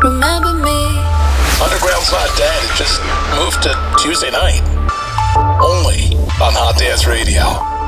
remember me. Underground's not dead, it just moved to Tuesday night. Only on Hot Dance Radio.